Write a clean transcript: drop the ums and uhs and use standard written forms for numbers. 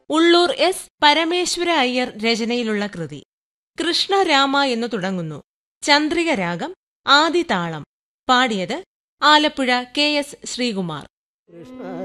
Ulloor S Parameshwara Iyer രചനയിലുള്ള കൃതി. കൃഷ്ണരാമ എന്നു തുടങ്ങുന്നു. ചന്ദ്രിക രാഗം, ആദിതാളം. പാടിയത് ആലപ്പുഴ കെ.എസ്. ശ്രീകുമാർ.